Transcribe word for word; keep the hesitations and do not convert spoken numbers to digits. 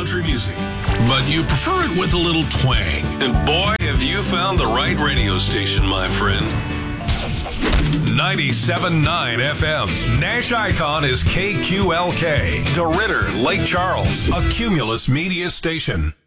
country music, but you prefer it with a little twang. And boy, have you found the right radio station, my friend. ninety-seven point nine F M. Nash Icon is K Q L K. DeRidder, Lake Charles, a Cumulus media station.